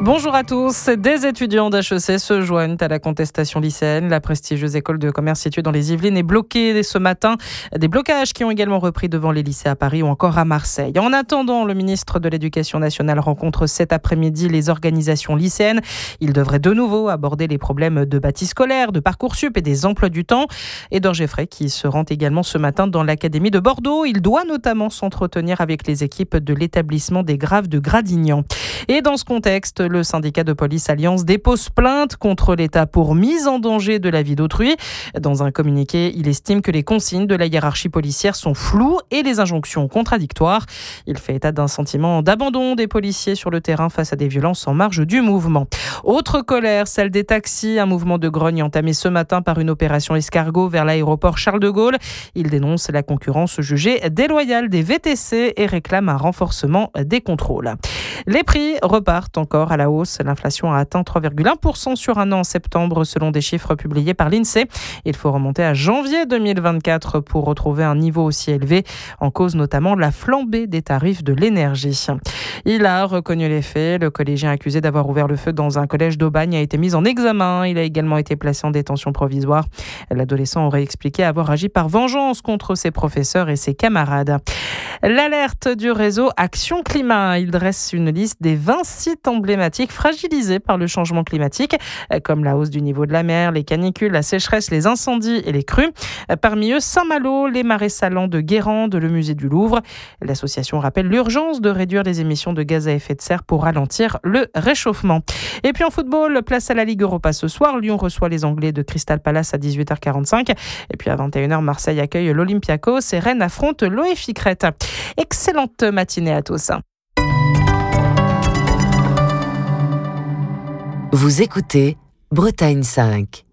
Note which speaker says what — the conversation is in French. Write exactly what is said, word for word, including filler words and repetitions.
Speaker 1: Bonjour à tous. Des étudiants d'H E C se joignent à la contestation lycéenne. La prestigieuse école de commerce située dans les Yvelines est bloquée ce matin. Des blocages qui ont également repris devant les lycées à Paris ou encore à Marseille. En attendant, le ministre de l'Éducation nationale rencontre cet après-midi les organisations lycéennes. Il devrait de nouveau aborder les problèmes de bâti scolaire, de Parcoursup et des emplois du temps. Edouard Geffray qui se rend également ce matin dans l'académie de Bordeaux. Il doit notamment s'entretenir avec les équipes de l'établissement des Graves de Gradignan. Et dans ce contexte, le syndicat de police Alliance dépose plainte contre l'État pour mise en danger de la vie d'autrui. Dans un communiqué, il estime que les consignes de la hiérarchie policière sont floues et les injonctions contradictoires. Il fait état d'un sentiment d'abandon des policiers sur le terrain face à des violences en marge du mouvement. Autre colère, celle des taxis. Un mouvement de grogne entamé ce matin par une opération escargot vers l'aéroport Charles de Gaulle. Il dénonce la concurrence jugée déloyale des V T C et réclame un renforcement des contrôles. Les prix repartent encore à la hausse. L'inflation a atteint trois virgule un pour cent sur un an en septembre selon des chiffres publiés par l'Insee. Il faut remonter à janvier deux mille vingt-quatre pour retrouver un niveau aussi élevé, en cause notamment la flambée des tarifs de l'énergie. Il a reconnu les faits. Le collégien accusé d'avoir ouvert le feu dans un collège d'Aubagne a été mis en examen. Il a également été placé en détention provisoire. L'adolescent aurait expliqué avoir agi par vengeance contre ses professeurs et ses camarades. L'alerte du réseau Action Climat. Il dresse une liste des vingt sites emblématiques fragilisés par le changement climatique, comme la hausse du niveau de la mer, les canicules, la sécheresse, les incendies et les crues. Parmi eux, Saint-Malo, les marais salants de Guérande, le musée du Louvre. L'association rappelle l'urgence de réduire les émissions de gaz à effet de serre pour ralentir le réchauffement. Et puis en football, place à la Ligue Europa ce soir. Lyon reçoit les Anglais de Crystal Palace à dix-huit heures quarante-cinq. Et puis à vingt et une heures, Marseille accueille l'Olympiakos et Rennes affronte l'O F I Crète. Excellente matinée à tous.
Speaker 2: Vous écoutez Bretagne cinq.